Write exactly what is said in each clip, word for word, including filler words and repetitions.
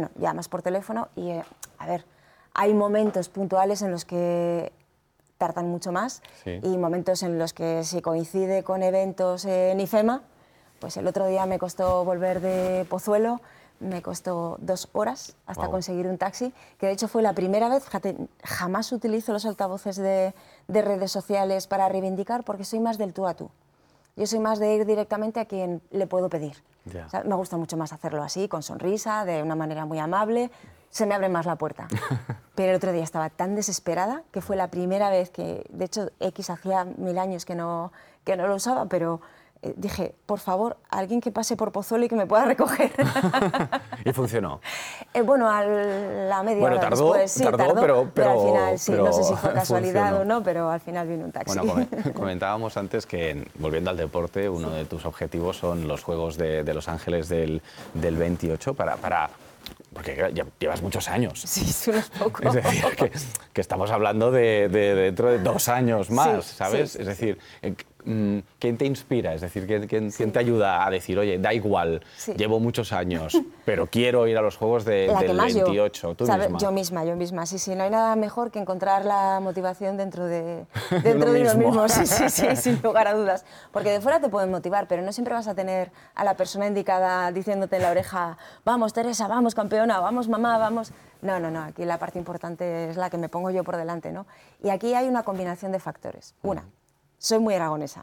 bueno, llamas por teléfono y, eh, a ver, hay momentos puntuales en los que tardan mucho más sí. y momentos en los que si coincide con eventos en IFEMA, pues el otro día me costó volver de Pozuelo, me costó dos horas hasta Wow. conseguir un taxi, que de hecho fue la primera vez, fíjate, jamás utilizo los altavoces de, de redes sociales para reivindicar porque soy más del tú a tú. Yo soy más de ir directamente a quien le puedo pedir. Yeah. O sea, me gusta mucho más hacerlo así, con sonrisa, de una manera muy amable, se me abre más la puerta. Pero el otro día estaba tan desesperada que fue la primera vez que, de hecho, X hacía mil años que no, que no lo usaba, pero eh, dije, por favor, alguien que pase por Pozuelo y que me pueda recoger. ¿Y funcionó? Eh, bueno, a la media bueno, hora tardó, después, sí, tardó, tardó, pero, pero, pero al final, sí, pero no sé si fue casualidad funcionó. o no, pero al final vino un taxi. Bueno, comentábamos antes que, volviendo al deporte, uno sí. de tus objetivos son los Juegos de, de Los Ángeles del, del veintiocho para... para porque ya llevas muchos años. Sí, es unos pocos. Es decir, que, que estamos hablando de, de, de dentro de dos años más, sí, ¿sabes? Sí, es sí, decir, sí. ¿quién te inspira? Es decir, ¿quién, quién, sí. ¿quién te ayuda a decir, oye, da igual, sí. llevo muchos años, pero quiero ir a los Juegos de, la del que más veintiocho? Yo, ¿Tú ¿sabes? misma? Yo misma, yo misma. Sí, sí, no hay nada mejor que encontrar la motivación dentro de, dentro uno de uno mismo. mismo. Sí, sí, sí, sin lugar a dudas. Porque de fuera te pueden motivar, pero no siempre vas a tener a la persona indicada diciéndote en la oreja, vamos, Teresa, vamos, campeona, vamos, mamá, vamos... No, no, no, aquí la parte importante es la que me pongo yo por delante, ¿no? Y aquí hay una combinación de factores. Una, soy muy aragonesa.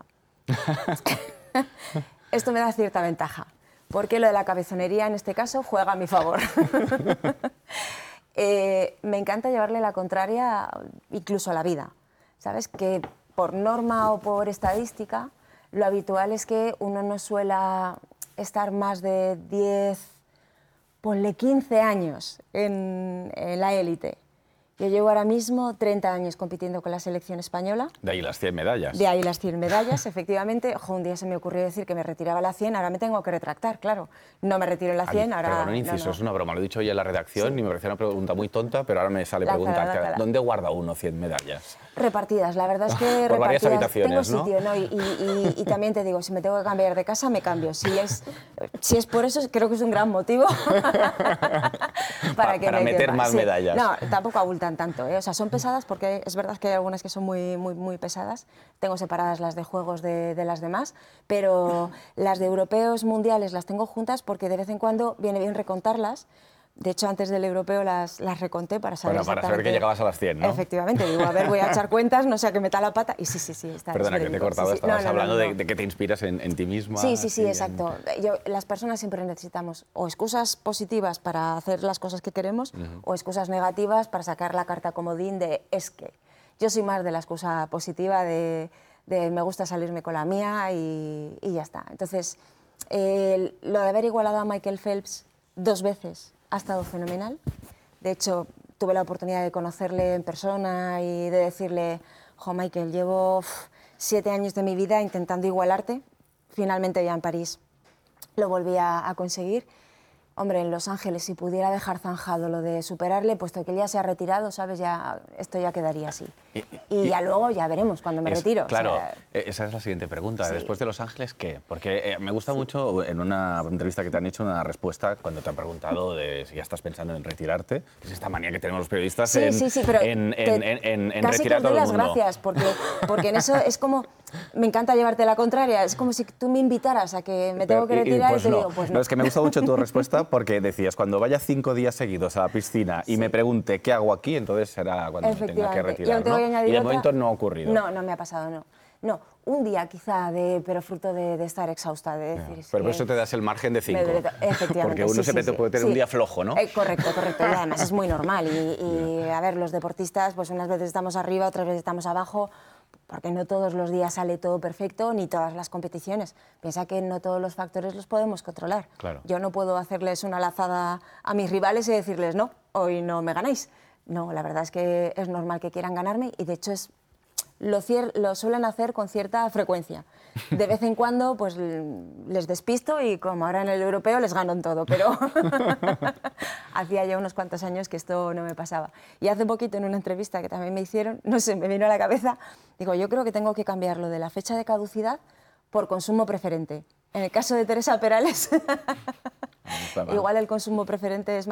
Esto me da cierta ventaja, porque lo de la cabezonería en este caso juega a mi favor. eh, me encanta llevarle la contraria incluso a la vida, ¿sabes? Que por norma o por estadística, lo habitual es que uno no suela estar más de diez, ponle quince años en, en la élite. Yo llevo ahora mismo treinta años compitiendo con la selección española. De ahí las cien medallas. De ahí las cien medallas, efectivamente. Ojo, un día se me ocurrió decir que me retiraba la cien, ahora me tengo que retractar, claro. No me retiro en la cien, Ay, ahora... Perdón, un inciso, no, no. es una broma, lo he dicho hoy en la redacción sí. y me parecía una pregunta muy tonta, pero ahora me sale la preguntar, cara, cara. ¿dónde guarda uno cien medallas? Repartidas, la verdad es que Por repartidas. varias habitaciones, tengo sitio, ¿no? ¿no? Y, y, y, y también te digo, si me tengo que cambiar de casa, me cambio. Si es, si es por eso, creo que es un gran motivo para, pa, que para me meter quepa. más sí. medallas. No, tampoco abultan tanto, ¿eh? O sea, son pesadas porque es verdad que hay algunas que son muy, muy, muy pesadas. Tengo separadas las de juegos de, de las demás, pero las de europeos mundiales las tengo juntas porque de vez en cuando viene bien recontarlas. De hecho, antes del europeo las, las reconté para saber bueno, para saber que llegabas a las cien, ¿no? Efectivamente, digo, a ver, voy a echar cuentas, no sea que meta la pata. Y sí, sí, sí, está. Perdona, que te he cortado, sí, sí. estabas no, no, hablando no, no, de, no. de que te inspiras en, en ti misma. Sí, sí, sí, en... exacto. Yo, las personas siempre necesitamos o excusas positivas para hacer las cosas que queremos uh-huh. o excusas negativas para sacar la carta comodín de es que. Yo soy más de la excusa positiva de, de me gusta salirme con la mía y, y ya está. Entonces, eh, lo de haber igualado a Michael Phelps dos veces ha estado fenomenal. De hecho, tuve la oportunidad de conocerle en persona y de decirle, jo, Michael, llevo uf, siete años de mi vida intentando igualarte. Finalmente ya en París lo volví a, a conseguir. Hombre, en Los Ángeles, si pudiera dejar zanjado lo de superarle, puesto que él ya se ha retirado, ¿sabes? Ya, esto ya quedaría así. Y, y, y ya luego ya veremos cuando me es, retiro. Claro, o sea, esa es la siguiente pregunta. Sí. Después de Los Ángeles, ¿qué? Porque eh, me gusta sí. mucho en una entrevista que te han hecho una respuesta cuando te han preguntado de si ya estás pensando en retirarte. Es esta manía que tenemos los periodistas sí, en, sí, sí, pero en, en, en, en, en casi retirar que os doy todo el las mundo. gracias, porque, porque en eso es como... Me encanta llevarte la contraria. Es como si tú me invitaras a que me tengo que retirar y, y pues y te no. digo, pues no. No, es que me gusta mucho tu respuesta porque decías, cuando vaya cinco días seguidos a la piscina y sí. me pregunte qué hago aquí, entonces será cuando me tenga que retirar, y, ¿no? Y de otra... momento no ha ocurrido. No, no me ha pasado, no. No, un día quizá, de, pero fruto de, de estar exhausta, de decir... Yeah. Pero por eso te das el margen de cinco. Efectivamente. Porque uno sí, siempre sí, te puede tener sí. un día flojo, ¿no? Eh, correcto, correcto. Y además es muy normal. Y, y yeah. a ver, los deportistas, pues unas veces estamos arriba, otras veces estamos abajo, porque no todos los días sale todo perfecto, ni todas las competiciones. Piensa que no todos los factores los podemos controlar. Claro. Yo no puedo hacerles una lazada a mis rivales y decirles, no, hoy no me ganáis. No, la verdad es que es normal que quieran ganarme y de hecho es... Lo, lo suelen hacer con cierta frecuencia. De vez en cuando pues les despisto y como ahora en el europeo les gano en todo, pero hacía ya unos cuantos años que esto no me pasaba. Y hace poquito en una entrevista que también me hicieron, no sé, me vino a la cabeza, digo, yo creo que tengo que cambiar lo de la fecha de caducidad por consumo preferente. En el caso de Teresa Perales, igual el consumo preferente es